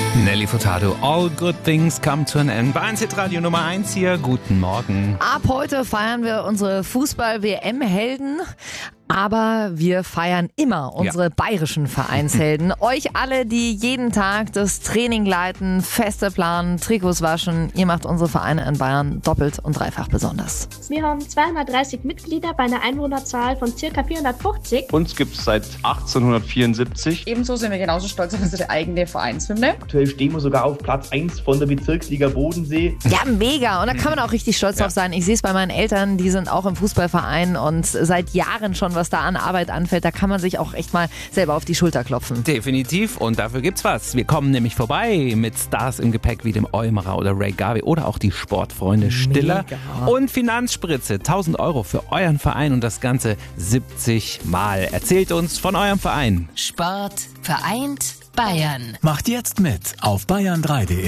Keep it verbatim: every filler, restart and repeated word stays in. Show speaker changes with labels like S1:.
S1: Nelly Furtado, All Good Things Come to an End. Bei eins Hit Radio Nummer eins hier, guten Morgen.
S2: Ab heute feiern wir unsere Fußball-W M-Helden. Aber wir feiern immer unsere ja. bayerischen Vereinshelden. Euch alle, die jeden Tag das Training leiten, Feste planen, Trikots waschen. Ihr macht unsere Vereine in Bayern doppelt und dreifach besonders.
S3: Wir haben zweihundertdreißig Mitglieder bei einer Einwohnerzahl von ca. vierhundertfünfzig.
S4: Uns gibt es seit achtzehnhundertvierundsiebzig.
S5: Ebenso sind wir genauso stolz auf unsere eigene Vereinshymne.
S6: Aktuell stehen wir sogar auf Platz eins von der Bezirksliga Bodensee.
S2: Ja, mega. Und da kann man auch richtig stolz ja. drauf sein. Ich sehe es bei meinen Eltern, die sind auch im Fußballverein und seit Jahren schon, was da an Arbeit anfällt, da kann man sich auch echt mal selber auf die Schulter klopfen.
S1: Definitiv. Und dafür gibt's was. Wir kommen nämlich vorbei mit Stars im Gepäck wie dem Eumerer oder Ray Garvey oder auch die Sportfreunde Stiller. Mega. Und Finanzspritze. tausend Euro für euren Verein und das Ganze siebzig Mal. Erzählt uns von eurem Verein.
S7: Sport vereint Bayern.
S8: Macht jetzt mit auf bayern drei punkt de.